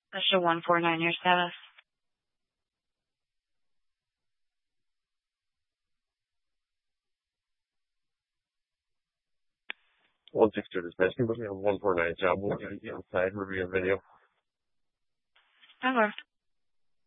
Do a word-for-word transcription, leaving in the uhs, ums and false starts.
That show one four nine your status. one six two dispatch. Can you put me on one four nine job? We'll get inside, review a video. Over.